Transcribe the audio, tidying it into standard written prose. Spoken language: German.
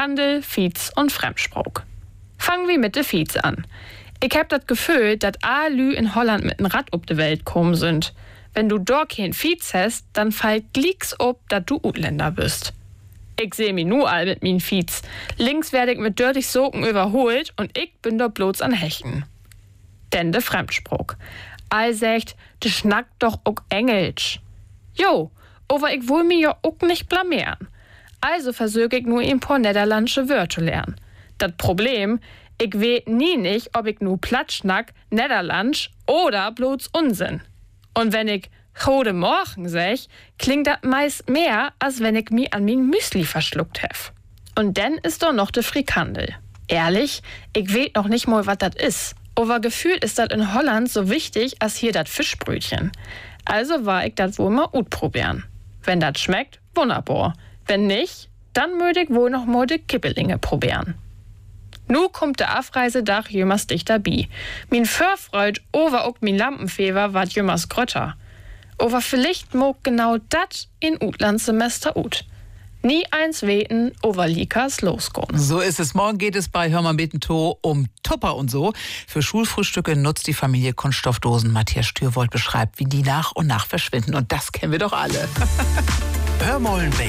Frikandel, Fiets und Fremdsprach. Fangen wir mit de Fiets an. Ich hab das Gefühl, dass Lü in Holland mit dem Rad ob de Welt kommen sind. Wenn du dort kein Fiets hast, dann fällt glicks ob, dass du Utländer bist. Ich seh mich nur all mit min Fiets. Links werde ich mit dörtig Socken überholt und ich bin dort bloß an Hechen. Denn de Fremdsprach. All sagt, de schnackt doch auch Englisch. Jo, aber ich will mir ja auch nicht blamieren. Also versuch ich nur ein paar niederländische Wörter lernen. Das Problem, ich weiß nie nicht, ob ich nur platt schnack, Niederlandsch oder bloß Unsinn. Und wenn ich Gode Morgen sag, klingt das meist mehr, als wenn ich mich an mein Müsli verschluckt hef. Und dann ist doch noch de Frikandel. Ehrlich, ich weiß noch nicht mal, was das ist. Aber gefühlt ist das in Holland so wichtig als hier das Fischbrötchen. Also war ich das wohl mal probieren. Wenn das schmeckt, wunderbar. Wenn nicht, dann möchte ich wohl noch mal de Kippelinge probieren. Nu kommt der Abreisedach jümmers dichter bi. Min Förfreud over auch min Lampenfeber ward jümmers grötter. Aber vielleicht mag genau dat in Utlandssemester ut. Nie eins weten, over Likas losgehen. So ist es. Morgen geht es bei Hör mal beten to um Tupper und so. Für Schulfrühstücke nutzt die Familie Kunststoffdosen. Matthias Stürwold beschreibt, wie die nach und nach verschwinden. Und das kennen wir doch alle. Hör mal